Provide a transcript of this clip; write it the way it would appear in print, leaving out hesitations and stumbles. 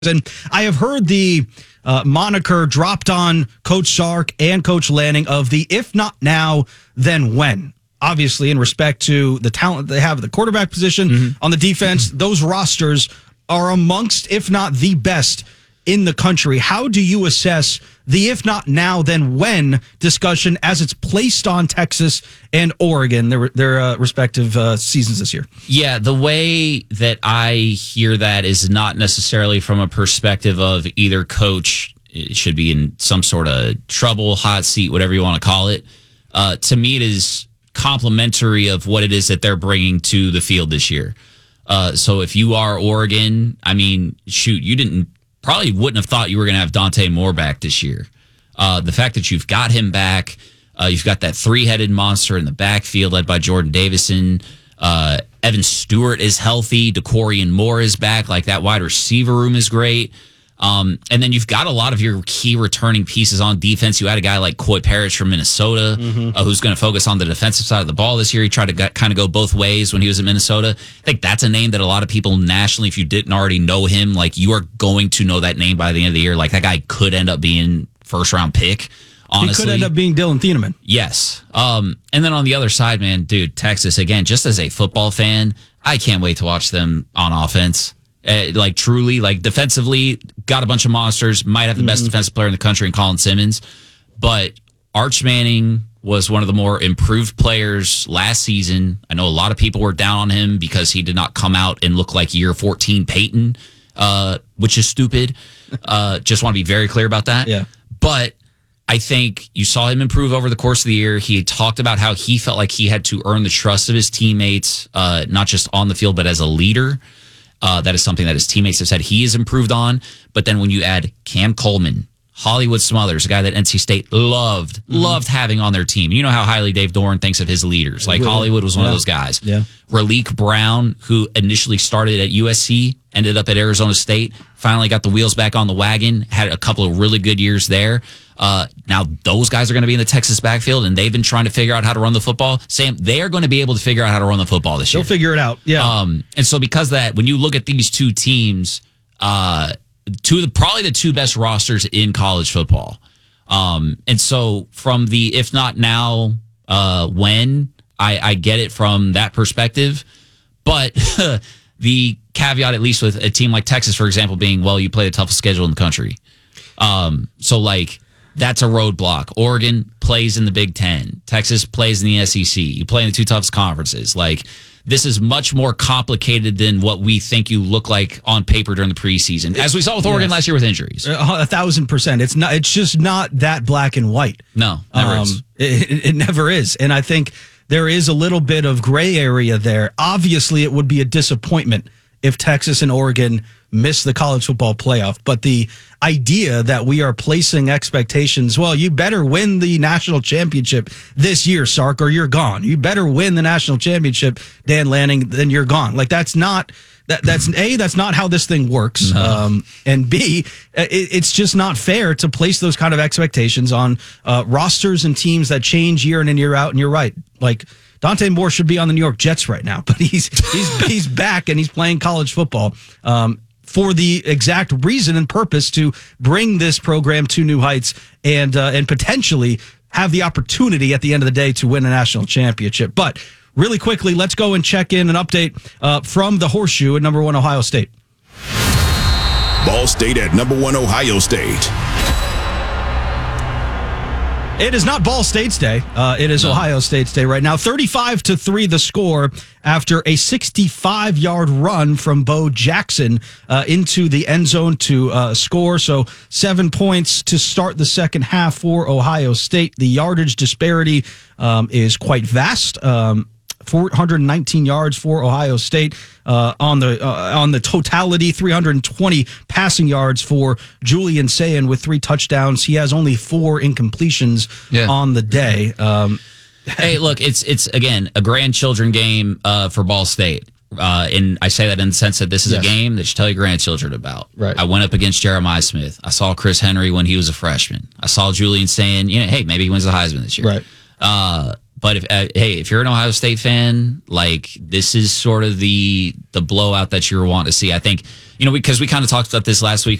And I have heard the moniker dropped on Coach Sark and Coach Lanning of the if not now, then when. Obviously, in respect to the talent they have at the quarterback position, on the defense, those rosters are amongst, if not the best in the country. How do you assess the if not now, then when discussion as it's placed on Texas and Oregon, their respective seasons this year? Yeah, the way that I hear that is not necessarily from a perspective of either coach should be in some sort of trouble, hot seat, whatever you want to call it. To me, it is complimentary of what it is that they're bringing to the field this year. So if you are Oregon, I mean, shoot, you probably wouldn't have thought you were going to have Dante Moore back this year. The fact that you've got him back, you've got that three-headed monster in the backfield led by Jordan Davison. Evan Stewart is healthy. DeCorian Moore is back. Like, that wide receiver room is great. And then you've got a lot of your key returning pieces on defense. You had a guy like Coy Parrish from Minnesota, who's going to focus on the defensive side of the ball this year. He tried to kind of go both ways when he was in Minnesota. I think that's a name that a lot of people nationally, if you didn't already know him, like, you are going to know that name by the end of the year. Like, that guy could end up being first-round pick, honestly. He could end up being Dylan Thieneman. Yes. And then on the other side, man, dude, Texas, again, just as a football fan, I can't wait to watch them on offense. Like, truly, like, defensively, got a bunch of monsters, might have the best defensive player in the country in Colin Simmons, but Arch Manning was one of the more improved players last season. I know a lot of people were down on him because he did not come out and look like year 14 Peyton, which is stupid. Just want to be very clear about that. Yeah. But I think you saw him improve over the course of the year. He talked about how he felt like he had to earn the trust of his teammates, not just on the field, but as a leader. That is something that his teammates have said he has improved on. But then when you add Cam Coleman, Hollywood Smothers, a guy that NC State loved having on their team. You know how highly Dave Doran thinks of his leaders. Like, Hollywood was one of those guys. Yeah. Raleek Brown, who initially started at USC, ended up at Arizona State, finally got the wheels back on the wagon, had a couple of really good years there. Now those guys are going to be in the Texas backfield, and they've been trying to figure out how to run the football. Sam, they are going to be able to figure out how to run the football this year. They'll figure it out. Yeah. And so because of that, when you look at these two teams, probably the two best rosters in college football. And so from the if not now, when, I get it from that perspective. But the caveat, at least with a team like Texas, for example, being, well, you play the toughest schedule in the country. So, like, that's a roadblock. Oregon plays in the Big Ten. Texas plays in the SEC. You play in the two toughest conferences. Like, this is much more complicated than what we think you look like on paper during the preseason, as we saw with Oregon last year with injuries. 1,000%. It's not. It's just not that black and white. No, never is. It never is. And I think there is a little bit of gray area there. Obviously, it would be a disappointment if Texas and Oregon miss the college football playoff. But the idea that we are placing expectations, well, you better win the national championship this year, Sark, or you're gone. You better win the national championship, Dan Lanning, then you're gone. Like, that's not that's not how this thing works. No. And B, it's just not fair to place those kind of expectations on rosters and teams that change year in and year out. And you're right. Like, Dante Moore should be on the New York Jets right now, but he's back and he's playing college football for the exact reason and purpose to bring this program to new heights and potentially have the opportunity at the end of the day to win a national championship. But really quickly, let's go and check in an update from the Horseshoe at number 1 Ohio State. Ball State at number 1 Ohio State. It is not Ball State's day. It is Ohio State's day right now. 35-3 the score after a 65-yard run from Bo Jackson into the end zone to score. So 7 points to start the second half for Ohio State. The yardage disparity is quite vast. 419 yards for Ohio State on the totality, 320 passing yards for Julian Sayin with 3 touchdowns. He has only 4 incompletions on the day. Hey, look, it's again a grandchildren game for Ball State. And I say that in the sense that this is a game that you tell your grandchildren about. Right. I went up against Jeremiah Smith. I saw Chris Henry when he was a freshman. I saw Julian Sayin, hey, maybe he wins the Heisman this year. Right. But if you're an Ohio State fan, like this is sort of the blowout that you're wanting to see. I think, because we kind of talked about this last week